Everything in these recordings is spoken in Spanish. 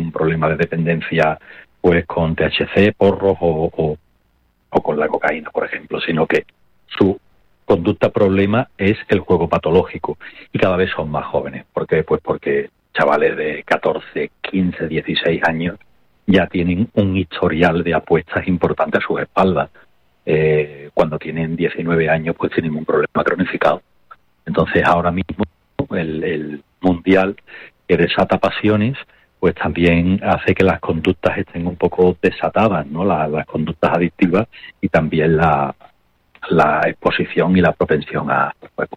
un problema de dependencia pues con THC, porros o con la cocaína, por ejemplo, sino que su conducta problema es el juego patológico, y cada vez son más jóvenes. ¿Por qué? Pues porque chavales de 14, 15, 16 años ya tienen un historial de apuestas importante a sus espaldas. Cuando tienen 19 años pues tienen un problema cronificado. Entonces ahora mismo el mundial, que desata pasiones, pues también hace que las conductas estén un poco desatadas, ¿no? Las conductas adictivas, y también la exposición y la propensión al juego.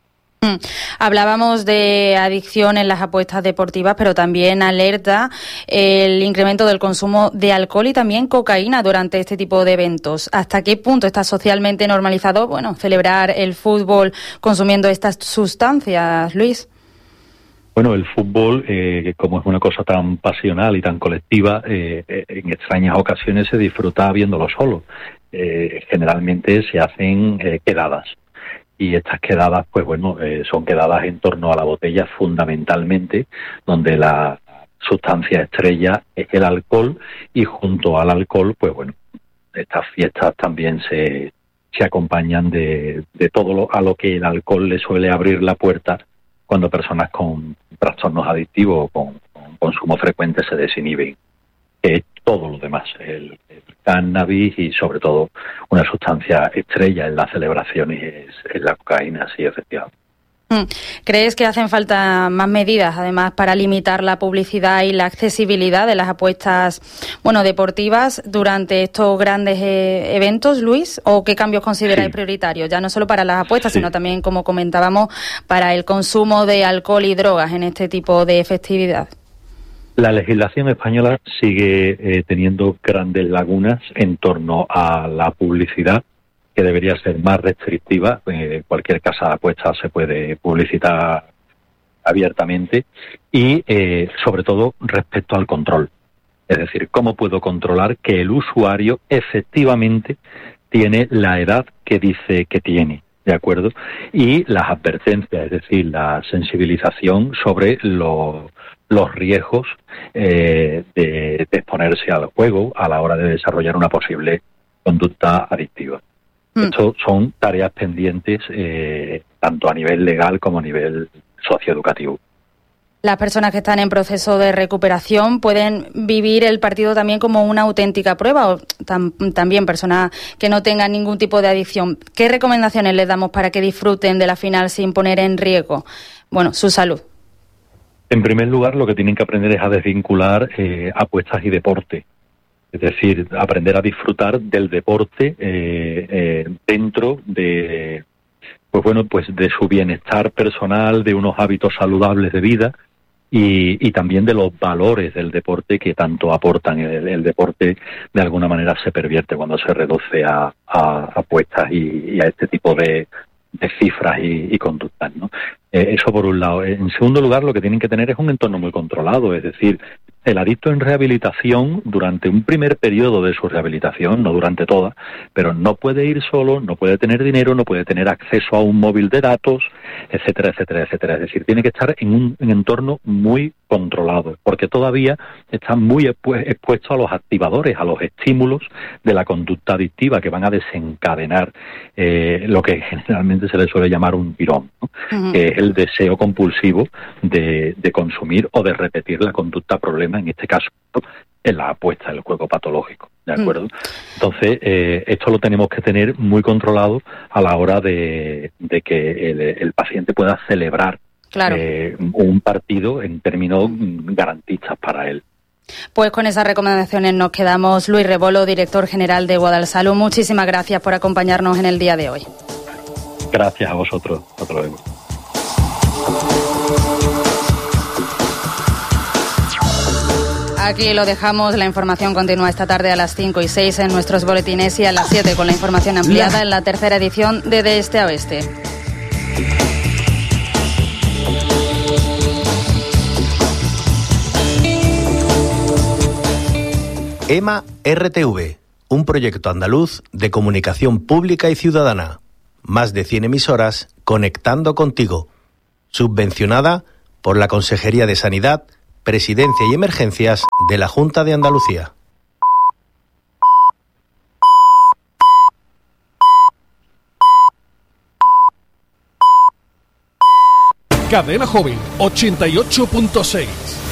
Hablábamos de adicción en las apuestas deportivas, pero también alerta el incremento del consumo de alcohol y también cocaína durante este tipo de eventos. ¿Hasta qué punto está socialmente normalizado, celebrar el fútbol consumiendo estas sustancias, Luis? Bueno, el fútbol, como es una cosa tan pasional y tan colectiva, en extrañas ocasiones se disfruta viéndolo solo. Generalmente se hacen quedadas. Y estas quedadas, son quedadas en torno a la botella fundamentalmente, donde la sustancia estrella es el alcohol, y junto al alcohol, estas fiestas también se acompañan de todo a lo que el alcohol le suele abrir la puerta cuando personas con trastornos adictivos o con consumo frecuente se desinhiben. Todo lo demás, el cannabis y sobre todo una sustancia estrella en las celebraciones es la cocaína, sí, efectivamente. ¿Crees que hacen falta más medidas, además, para limitar la publicidad y la accesibilidad de las apuestas, deportivas durante estos grandes eventos, Luis? ¿O qué cambios consideráis prioritarios? Ya no solo para las apuestas, sino también, como comentábamos, para el consumo de alcohol y drogas en este tipo de festividad. La legislación española sigue teniendo grandes lagunas en torno a la publicidad, que debería ser más restrictiva. Cualquier casa de apuestas se puede publicitar abiertamente, y sobre todo respecto al control. Es decir, ¿cómo puedo controlar que el usuario efectivamente tiene la edad que dice que tiene? ¿De acuerdo? Y las advertencias, es decir, la sensibilización sobre los riesgos de exponerse al juego a la hora de desarrollar una posible conducta adictiva. Esto son tareas pendientes tanto a nivel legal como a nivel socioeducativo. Las personas que están en proceso de recuperación pueden vivir el partido también como una auténtica prueba, o también personas que no tengan ningún tipo de adicción. ¿Qué recomendaciones les damos para que disfruten de la final sin poner en riesgo, su salud? En primer lugar, lo que tienen que aprender es a desvincular apuestas y deporte. Es decir, aprender a disfrutar del deporte dentro de de su bienestar personal, de unos hábitos saludables de vida, y también de los valores del deporte que tanto aportan. El deporte de alguna manera se pervierte cuando se reduce a apuestas y a este tipo de cifras y conductas, ¿no? Eso por un lado. En segundo lugar, lo que tienen que tener es un entorno muy controlado, es decir, el adicto en rehabilitación, durante un primer periodo de su rehabilitación, no durante toda, pero no puede ir solo, no puede tener dinero, no puede tener acceso a un móvil de datos, etcétera, etcétera, etcétera. Es decir, tiene que estar en un entorno muy controlado, porque todavía está muy expuesto a los activadores, a los estímulos de la conducta adictiva, que van a desencadenar lo que generalmente se le suele llamar un tirón, ¿no? Que es el deseo compulsivo de consumir o de repetir la conducta problema, en este caso en la apuesta, el juego patológico, ¿de acuerdo? Entonces, esto lo tenemos que tener muy controlado a la hora de que el paciente pueda celebrar un partido en términos garantistas para él. Pues con esas recomendaciones nos quedamos. Luis Rebolo, director general de Guadalsalud, muchísimas gracias por acompañarnos en el día de hoy. Gracias a vosotros. Hasta luego. Aquí lo dejamos. La información continúa esta tarde a las 5 y 6 en nuestros boletines, y a las 7 con la información ampliada en la tercera edición de Este a Oeste. EMA RTV, un proyecto andaluz de comunicación pública y ciudadana. Más de 100 emisoras conectando contigo. Subvencionada por la Consejería de Sanidad, Presidencia y Emergencias de la Junta de Andalucía. Cadena Joven 88.6.